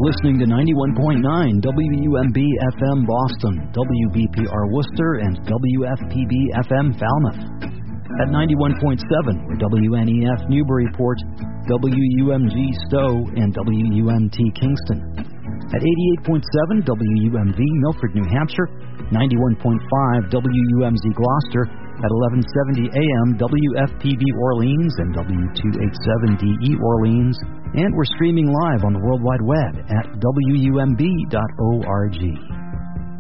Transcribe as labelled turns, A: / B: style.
A: You're listening to 91.9 WUMB FM Boston, WBPR Worcester, and WFPB FM Falmouth. At 91.7, we're WNEF Newburyport, WUMG Stowe, and WUMT Kingston. At 88.7 WUMV Milford, New Hampshire, 91.5 WUMZ Gloucester, at 1170 AM WFPB Orleans and W287DE Orleans, and we're streaming live on the World Wide Web at WUMB.org.